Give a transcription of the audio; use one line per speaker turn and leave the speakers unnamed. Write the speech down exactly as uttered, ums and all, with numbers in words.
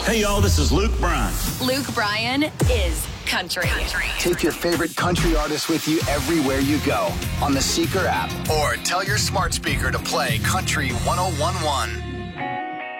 Hey, y'all, this is Luke Bryan.
Luke Bryan is country. country.
Take your favorite country artist with you everywhere you go on the Seeker app. Or tell your smart speaker to play Country one oh one one.